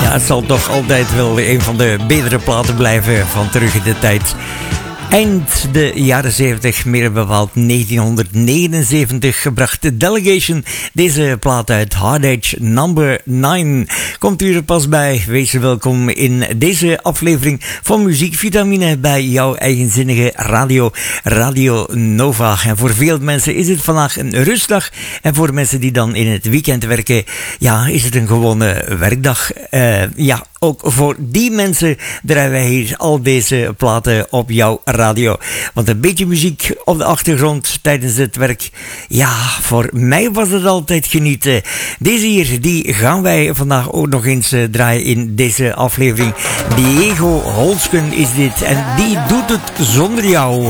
Ja, het zal toch altijd wel een van de betere platen blijven van terug in de tijd. Eind de jaren 70, meer bepaald 1979, bracht de Delegation deze plaat uit. Hard Age Number 9. Komt u er pas bij. Wees welkom in deze aflevering van Muziekvitamine bij jouw eigenzinnige radio, Radio Nova. En voor veel mensen is het vandaag een rustdag. En voor mensen die dan in het weekend werken, ja, is het een gewone werkdag. Ja, ook voor die mensen draaien wij hier al deze platen op jouw radio. Want een beetje muziek op de achtergrond tijdens het werk, ja, voor mij was het altijd genieten. Deze hier, die gaan wij vandaag ook nog eens draaien in deze aflevering. Diego Holsken is dit en die doet het zonder jou.